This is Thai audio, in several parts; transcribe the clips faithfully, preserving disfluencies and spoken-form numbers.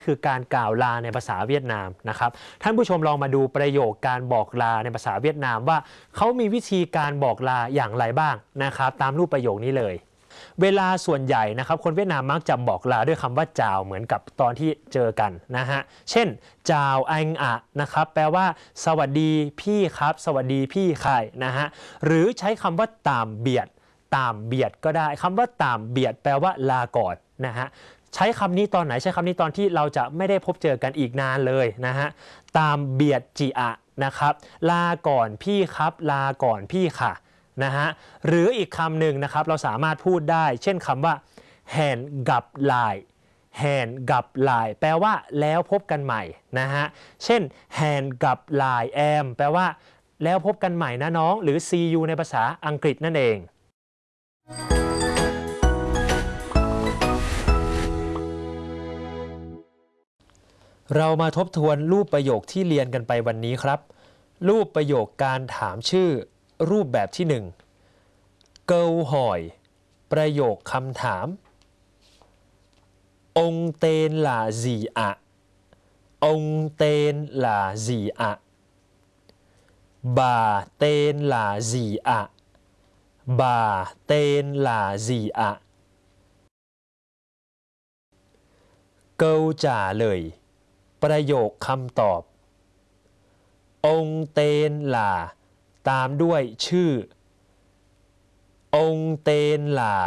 คือการกล่าวลาในภาษาเวียดนามนะครับท่านผู้ชมลองมาดูประโยคการบอกลาในภาษาเวียดนามว่าเขามีวิธีการบอกลาอย่างไรบ้างนะครับตามรูปประโยคนี้เลยเวลาส่วนใหญ่นะครับคนเวียดนามมักจะบอกลาด้วยคำว่าจาวเหมือนกับตอนที่เจอกันนะฮะเช่นจาวอังอะนะครับแปลว่าสวัสดีพี่ครับสวัสดีพี่ใครนะฮะหรือใช้คำว่าตามเบียดตามเบียดก็ได้คำว่าตามเบียดแปลว่าลาก่อนนะฮะใช้คำนี้ตอนไหนใช้คำนี้ตอนที่เราจะไม่ได้พบเจอกันอีกนานเลยนะฮะตามเบียดจิอะนะครับลาก่อนพี่ครับลาก่อนพี่ค่ะนะฮะหรืออีกคำหนึ่งนะครับเราสามารถพูดได้เช่นคำว่าแฮนกับลายแฮนกับลายแปลว่าแล้วพบกันใหม่นะฮะเช่นแฮนกับลายแอมแปลว่าแล้วพบกันใหม่นะน้องหรือ see you ในภาษาอังกฤษนั่นเองเรามาทบทวนรูปประโยคที่เรียนกันไปวันนี้ครับรูปประโยคการถามชื่อรูปแบบที่หนึ่งเกลหอยประโยคคำถามองเตนลาจีอะองเตนลาจีอะบาเตนลาจีอะบาเตนลาจีอะเกลจ่าเลยประโยคคำตอบองเตนลาตามด้วยชื่อองเตนลา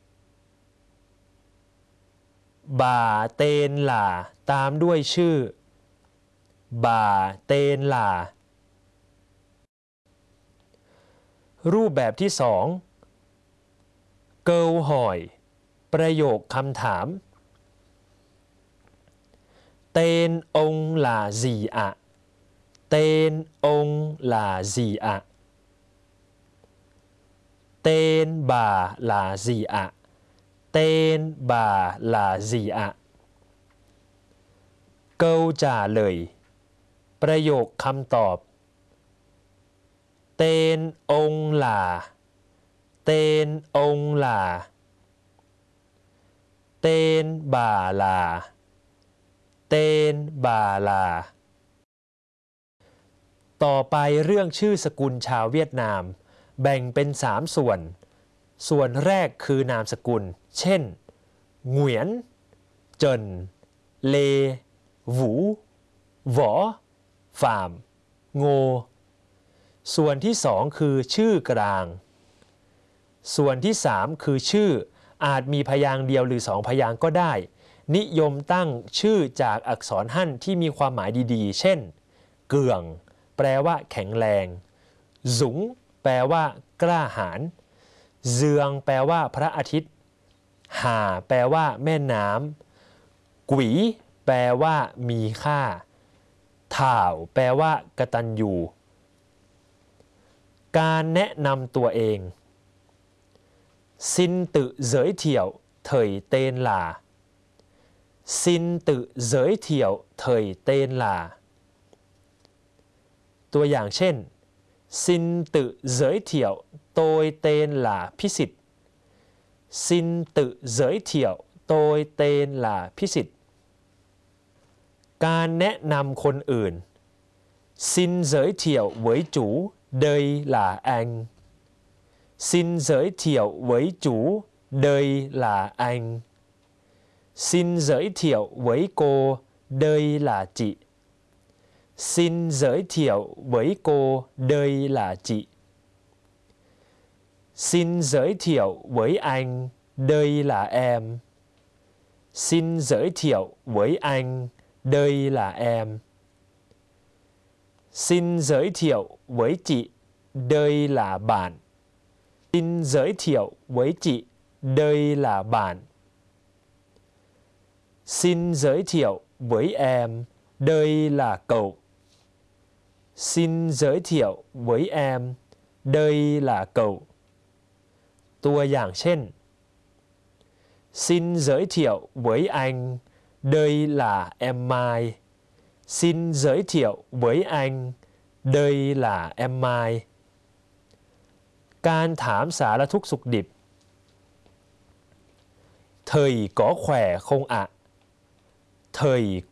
บาเตนลาตามด้วยชื่อบาเตนลารูปแบบที่สองเกิลหอยประโยคคำถามเตนองลาจีอะเตนองลาจีอะเตนบาลาจีอะเตนบาลาจีอะเกิลจ่าเลยประโยคคำตอบเตนองลาเตนองลาเตนบาลาเตนบาลาต่อไปเรื่องชื่อสกุลชาวเวียดนามแบ่งเป็นสามส่วนส่วนแรกคือนามสกุลเช่นเหงียนเจินเลหวูหวอฟามโงส่วนที่สองคือชื่อกลางส่วนที่สามคือชื่ออาจมีพยางค์เดียวหรือสองพยางค์ก็ได้นิยมตั้งชื่อจากอักษรฮั่นที่มีความหมายดีๆเช่นเกื่องแปลว่าแข็งแรงสุงแปลว่ากล้าหาญเจืองแปลว่าพระอาทิตย์หาแปลว่าแม่น้ำกุ๋ยแปลว่ามีค่าถ่าวแปลว่ากตัญญูการแนะนำตัวเองซินtự giới thiệu thầy tên là xin tự giới thiệu thầy tên làตัวอย่างเช่น xin tự giới thiệu tôi tên là พิสิทธิ์ xin tự giới thiệu tôi tên là พิสิทธิ์การแนะนำคนอื่น xin giới thiệu với chủ đây là anh xin giới thiệu với chủ đây là anh xin giới thiệu với cô đây là chị xin giới thiệu với cô đây là chị xin giới thiệu với anh đây là em xin giới thiệu với anh đây là em xin giới thiệu với chị đây là bạn xin giới thiệu với chị đây là bạn xin giới thiệu với em đây là cậu xin giới thiệu với em đây là cậu ตัวอย่างเช่น xin giới thiệu với anh đây là em Mai xin giới thiệu với anh đây là em Mai การถามสารทุกข์สุขดิบ Thầy có khỏe không ạ? Thầy